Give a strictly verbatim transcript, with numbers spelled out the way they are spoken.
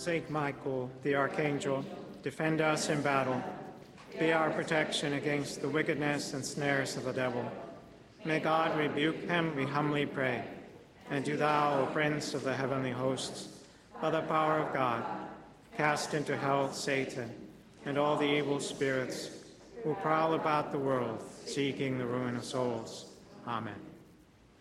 Saint Michael, the Archangel, defend us in battle. Be our protection against the wickedness and snares of the devil. May God rebuke him, we humbly pray. And do thou, O Prince of the heavenly hosts, by the power of God, cast into hell Satan and all the evil spirits who prowl about the world, seeking the ruin of souls. Amen.